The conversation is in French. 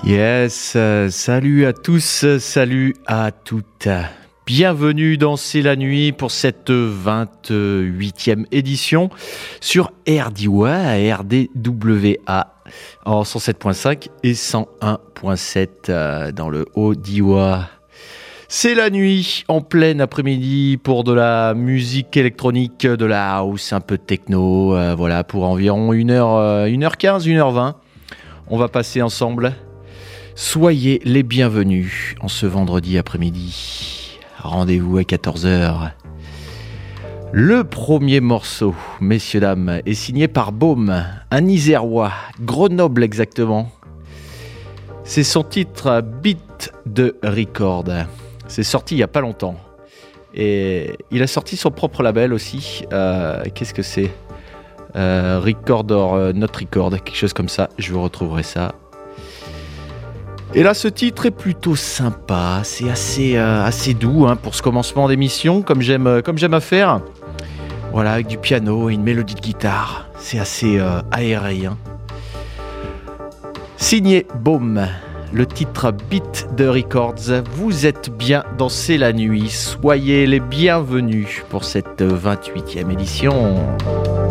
Yes, salut à tous, salut à toutes. Bienvenue dans C'est la nuit pour cette 28e édition sur RDWA, RDWA en 107.5 et 101.7 dans le Haut-Diois. C'est la nuit en plein après-midi pour de la musique électronique, de la house, un peu de techno, voilà, pour environ 1h15, 1h20. On va passer ensemble. Soyez les bienvenus en ce vendredi après-midi. Rendez-vous à 14h. Le premier morceau, messieurs, dames, est signé par Baume, un Isérois, Grenoble exactement. C'est son titre Beat de Record. C'est sorti il n'y a pas longtemps. Et il a sorti son propre label aussi. Qu'est-ce que c'est Record or Not Record, quelque chose comme ça. Je vous retrouverai ça. Et là, ce titre est plutôt sympa, c'est assez doux pour ce commencement d'émission, comme j'aime à faire. Voilà, avec du piano et une mélodie de guitare, c'est assez aérien. Signé Baume, le titre Beat de Records. Vous êtes bien dans C'est la nuit, soyez les bienvenus pour cette 28e édition.